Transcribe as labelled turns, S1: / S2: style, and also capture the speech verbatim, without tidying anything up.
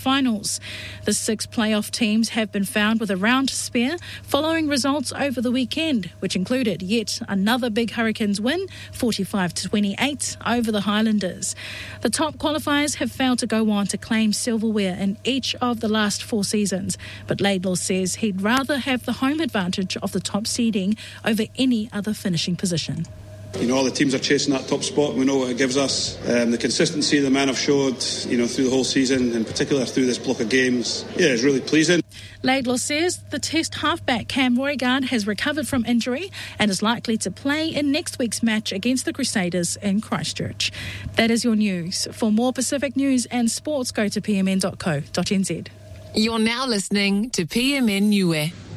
S1: finals. The six playoff teams have been found with a round to spare following results over the weekend, which included yet another big Hurricanes win, forty-five to twenty-eight, over the Highlanders. The top qualifiers have failed to go on to claim silverware in each of the last four seasons, but Laidlaw says he'd rather have the home advantage of the top seeding over any other finishing position.
S2: You know, all the teams are chasing that top spot. We know what it gives us. Um, the consistency the men have showed, you know, through the whole season, in particular through this block of games, yeah, it's really pleasing.
S1: Laidlaw says the Test halfback Cam Roigard has recovered from injury and is likely to play in next week's match against the Crusaders in Christchurch. That is your news. For more Pacific news and sports, go to p m n dot co dot n z.
S3: You're now listening to P M N Niue.